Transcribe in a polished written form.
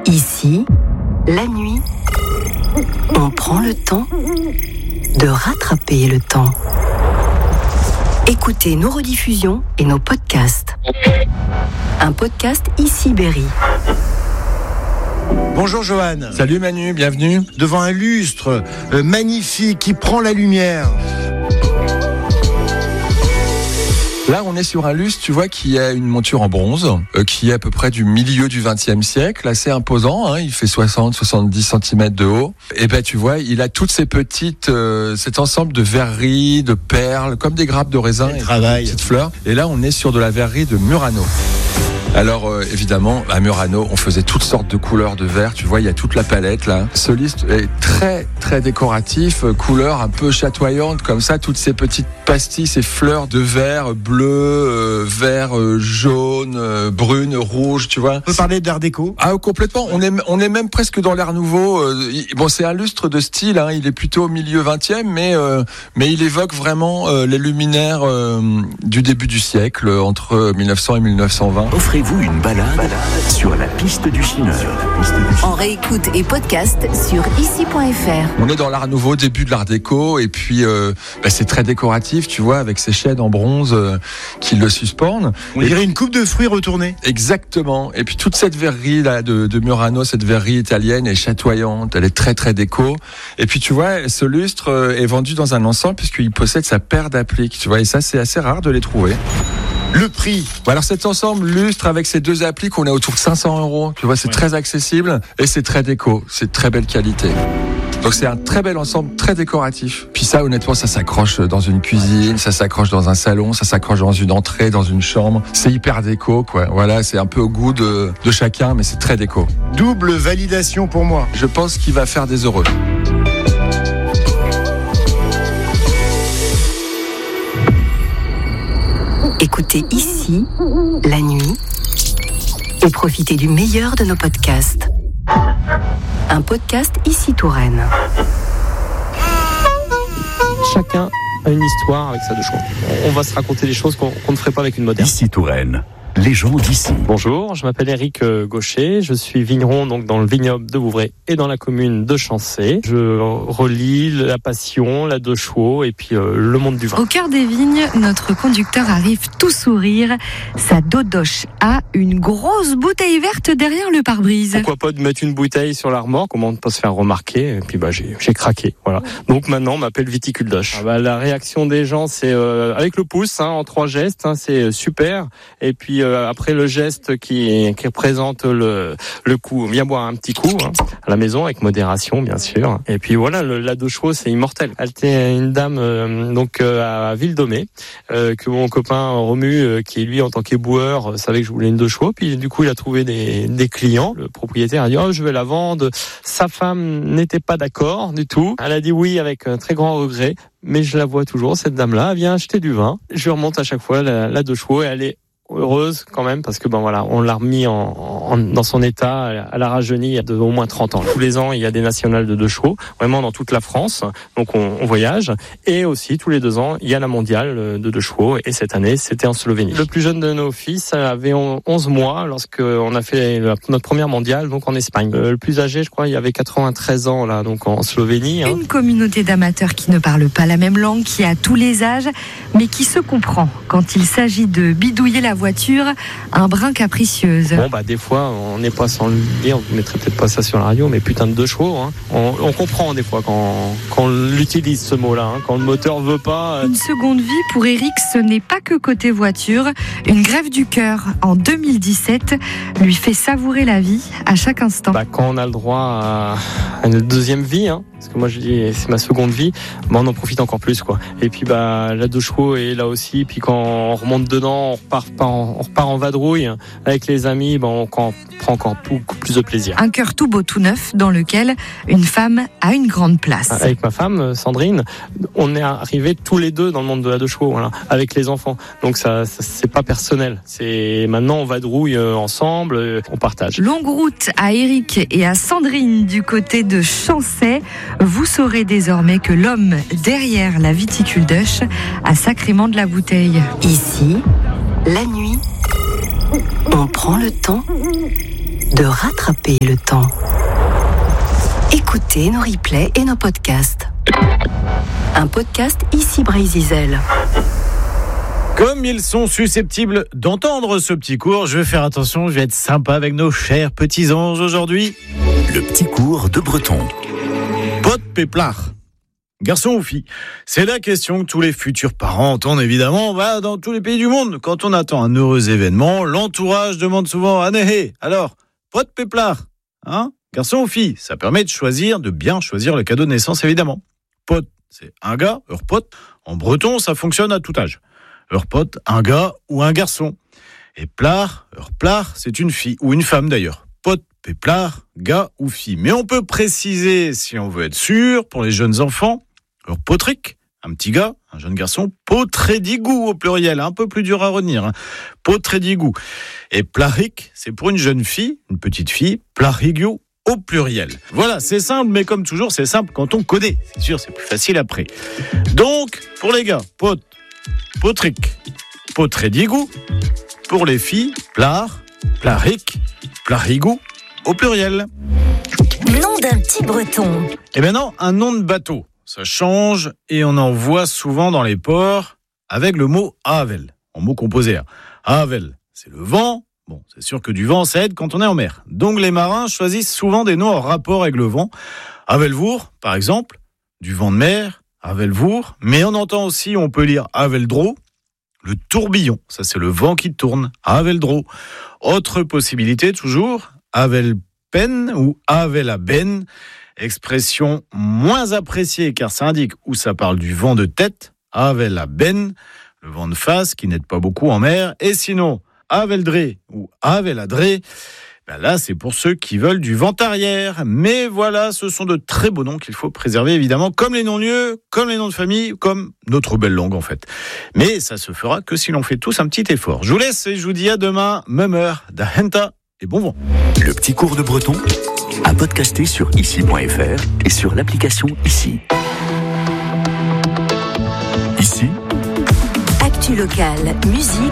Ici, la nuit, on prend le temps de rattraper le temps. Écoutez nos rediffusions et nos podcasts. Un podcast Ici Berry. Bonjour Johan. Salut Manu, bienvenue. Devant un lustre magnifique qui prend la lumière. Là, on est sur un lustre, tu vois, qui a une monture en bronze, qui est à peu près du milieu du XXe siècle, assez imposant, hein, il fait 60-70 cm de haut. Et ben, tu vois, il a toutes ces petites, cet ensemble de verreries, de perles, comme des grappes de raisin, et des petites fleurs. Et là, on est sur de la verrerie de Murano. Alors évidemment, à Murano, on faisait toutes sortes de couleurs de verre. Tu vois, il y a toute la palette là. Ce lustre est très très décoratif, couleurs un peu chatoyantes comme ça, toutes ces petites pastilles, ces fleurs de verre bleu, vert, jaune, brune, rouge. Tu vois. On peut parler d'art déco. Ah complètement. On est même presque dans l'art nouveau. Bon, c'est un lustre de style. Hein, il est plutôt au milieu 20e, mais il évoque vraiment les luminaires du début du siècle, entre 1900 et 1920. Offrez-vous une balade sur la piste du Chineur. En réécoute et podcast sur ici.fr. On est dans l'art nouveau, début de l'art déco, et puis c'est très décoratif, tu vois, avec ces chaînes en bronze qui le suspendent. On dirait une coupe de fruits retournée. Exactement. Et puis toute cette verrerie là de Murano, cette verrerie italienne est chatoyante, elle est très très déco. Et puis tu vois, ce lustre est vendu dans un ensemble puisqu'il possède sa paire d'appliques, tu vois, et ça c'est assez rare de les trouver. Le prix. Alors cet ensemble lustre avec ces deux appliques, on est autour de 500 €. Tu vois, c'est très accessible et c'est très déco, c'est de très belle qualité. Donc c'est un très bel ensemble, très décoratif. Puis ça, honnêtement, ça s'accroche dans une cuisine, ça s'accroche dans un salon, ça s'accroche dans une entrée, dans une chambre. C'est hyper déco, quoi. Voilà, c'est un peu au goût de chacun, mais c'est très déco. Double validation pour moi. Je pense qu'il va faire des heureux. Écoutez Ici, la nuit, et profitez du meilleur de nos podcasts. Un podcast Ici Touraine. Chacun a une histoire avec sa deux chevaux. On va se raconter des choses qu'on ne ferait pas avec une moderne. Ici Touraine. Les gens d'ici. Bonjour, je m'appelle Éric Gaucher, je suis vigneron donc dans le vignoble de Vouvray et dans la commune de Chancé. Je relie la passion, la deux chevaux et puis le monde du vin. Au cœur des vignes, notre conducteur arrive tout sourire. Sa dodoche a une grosse bouteille verte derrière le pare-brise. Pourquoi pas de mettre une bouteille sur la remorque, comment ne pas se faire remarquer. Et puis j'ai craqué, voilà. Donc maintenant on m'appelle Viticuldoche. La réaction des gens c'est avec le pouce, en 3 gestes, c'est super. Et puis après le geste qui représente le coup, viens boire un petit coup à la maison avec modération bien sûr. Et puis voilà, la deux chevaux c'est immortel. Elle était une dame à Ville-Domée que mon copain Romu qui lui en tant qu'éboueur savait que je voulais une deux chevaux. Puis du coup il a trouvé des clients. Le propriétaire a dit je vais la vendre. Sa femme n'était pas d'accord du tout. Elle a dit oui avec un très grand regret. Mais je la vois toujours, cette dame-là, elle vient acheter du vin. Je lui remonte à chaque fois la deux chevaux et elle est heureuse quand même parce que on l'a remis dans son état, elle a rajeuni il y a au moins 30 ans. Tous les ans, il y a des nationales de deux chevaux, vraiment dans toute la France. Donc on voyage et aussi tous les 2 ans, il y a la mondiale de deux chevaux et cette année, c'était en Slovénie. Le plus jeune de nos fils avait 11 mois lorsqu'on a fait notre première mondiale donc en Espagne. Le plus âgé, je crois, il y avait 93 ans là donc en Slovénie. Une communauté d'amateurs qui ne parle pas la même langue, qui a tous les âges, mais qui se comprend quand il s'agit de bidouiller la voiture un brin capricieuse. Des fois on n'est pas sans le dire, vous mettrez peut-être pas ça sur la radio, mais putain de deux chevaux on comprend des fois quand on l'utilise ce mot-là, quand le moteur veut pas. Une seconde vie pour Eric, ce n'est pas que côté voiture. Une greffe du cœur en 2017 lui fait savourer la vie à chaque instant. Quand on a le droit à une deuxième vie, parce que moi je dis c'est ma seconde vie, on en profite encore plus quoi. Et puis la deux chevaux est là aussi, puis quand on remonte dedans, on repart en vadrouille avec les amis, on prend encore beaucoup plus de plaisir. Un cœur tout beau tout neuf dans lequel une femme a une grande place. Avec ma femme Sandrine, on est arrivés tous les deux dans le monde de la deux chevaux, avec les enfants. Donc ça c'est pas personnel. C'est maintenant on vadrouille ensemble, on partage. Longue route à Eric et à Sandrine du côté de Chancé. Vous saurez désormais que l'homme derrière la Viticuldoche a sacrément de la bouteille. Ici, la nuit, on prend le temps de rattraper le temps. Écoutez nos replays et nos podcasts. Un podcast ici Brésil. Comme ils sont susceptibles d'entendre ce petit cours, je vais faire attention, je vais être sympa avec nos chers petits anges aujourd'hui. Le petit cours de breton. Pot péplard. Garçon ou fille? C'est la question que tous les futurs parents entendent évidemment dans tous les pays du monde. Quand on attend un heureux événement, l'entourage demande souvent « Anéhé, alors, pot péplard, hein? Garçon ou fille ?» Ça permet de bien choisir le cadeau de naissance évidemment. Pot, c'est un gars, pot. En breton, ça fonctionne à tout âge. Pot, un gars ou un garçon. Et plard, c'est une fille ou une femme d'ailleurs. Pot, péplard, gars ou fille. Mais on peut préciser, si on veut être sûr, pour les jeunes enfants, potric, un petit gars, un jeune garçon, potrédigou au pluriel, un peu plus dur à retenir. Potrédigou. Et plaric, c'est pour une jeune fille, une petite fille, plarigiou au pluriel. Voilà, c'est simple, mais comme toujours, c'est simple quand on connaît. C'est sûr, c'est plus facile après. Donc, pour les gars, potric, potrédigou. Pour les filles, plard, plaric, plarigout au pluriel. Nom d'un petit breton. Eh bien non, un nom de bateau. Ça change et on en voit souvent dans les ports avec le mot havel, en mot composé. Havel, c'est le vent. Bon, c'est sûr que du vent, ça aide quand on est en mer. Donc les marins choisissent souvent des noms en rapport avec le vent. Havelvour, par exemple, du vent de mer, havelvour. Mais on entend aussi, on peut lire haveldro, le tourbillon. Ça, c'est le vent qui tourne. Haveldro. Autre possibilité, toujours, havelpen ou havelaben. Expression moins appréciée car ça indique où ça parle du vent de tête. Havelaben, le vent de face qui n'aide pas beaucoup en mer. Et sinon, haveldré ou haveladré, là c'est pour ceux qui veulent du vent arrière. Mais voilà, ce sont de très beaux noms qu'il faut préserver évidemment, comme les non-lieux, comme les noms de famille, comme notre belle langue en fait. Mais ça se fera que si l'on fait tous un petit effort. Je vous laisse et je vous dis à demain, même heure, d'Ahenta et bon vent. Le petit cours de breton, à podcaster sur ici.fr et sur l'application Ici. Ici, Actu locale, musique